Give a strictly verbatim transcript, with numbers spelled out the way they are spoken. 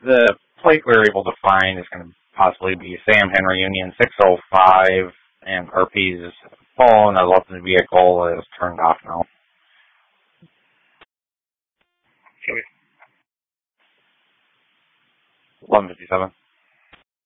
The plate we were able to find is going to possibly be Sam Henry Union six oh five, and R P's phone has left in the vehicle is turned off now. Okay. eleven fifty-seven.